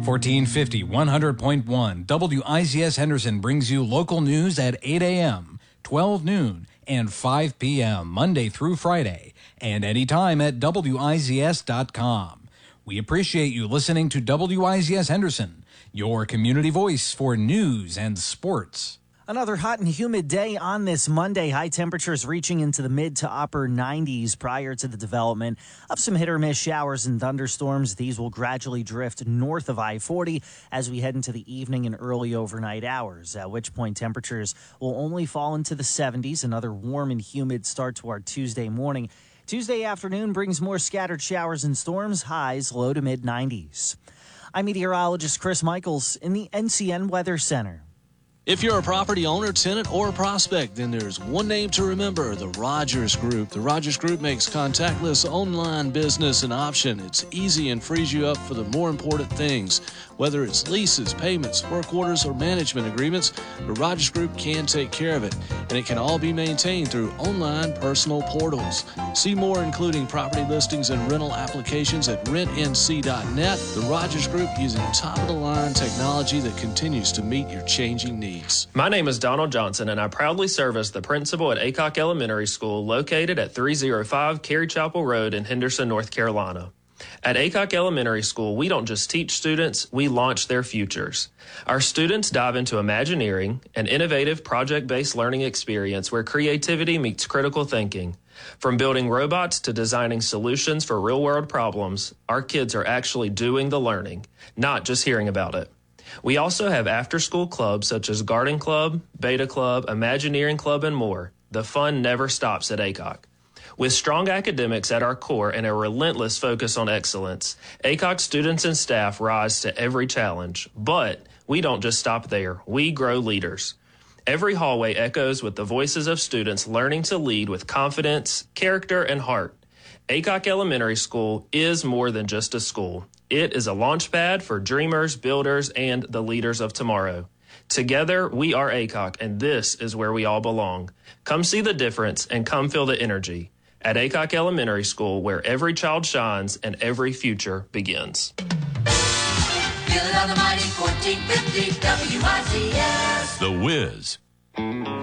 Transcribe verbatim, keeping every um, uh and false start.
fourteen fifty, one hundred point one W I Z S Henderson brings you local news at eight a.m., twelve noon, and five p.m. Monday through Friday, and anytime at W I Z S dot com. We appreciate you listening to W I Z S Henderson, your community voice for news and sports. Another hot and humid day on this Monday. High temperatures reaching into the mid to upper nineties prior to the development of some hit-or-miss showers and thunderstorms. These will gradually drift north of I forty as we head into the evening and early overnight hours, at which point temperatures will only fall into the seventies. Another warm and humid start to our Tuesday morning. Tuesday afternoon brings more scattered showers and storms, highs low to mid nineties. I'm meteorologist Chris Michaels in the N C N Weather Center. If you're a property owner, tenant, or prospect, then there's one name to remember, the Rogers Group. The Rogers Group makes contactless online business an option. It's easy and frees you up for the more important things. Whether it's leases, payments, work orders, or management agreements, the Rogers Group can take care of it. And it can all be maintained through online personal portals. See more, including property listings and rental applications at rent N C dot net. The Rogers Group using top-of-the-line technology that continues to meet your changing needs. My name is Donald Johnson, and I proudly serve as the principal at Aycock Elementary School, located at three oh five Cary Chapel Road in Henderson, North Carolina. At Aycock Elementary School, we don't just teach students, we launch their futures. Our students dive into Imagineering, an innovative project-based learning experience where creativity meets critical thinking. From building robots to designing solutions for real-world problems, our kids are actually doing the learning, not just hearing about it. We also have after-school clubs such as Garden Club, Beta Club, Imagineering Club, and more. The fun never stops at Aycock. With strong academics at our core and a relentless focus on excellence, Aycock students and staff rise to every challenge. But we don't just stop there. We grow leaders. Every hallway echoes with the voices of students learning to lead with confidence, character, and heart. Aycock Elementary School is more than just a school. It is a launchpad for dreamers, builders, and the leaders of tomorrow. Together, we are Aycock, and this is where we all belong. Come see the difference and come feel the energy at Aycock Elementary School, where every child shines and every future begins. Feel it on the mighty fourteen fifty W I Z S. The Wiz.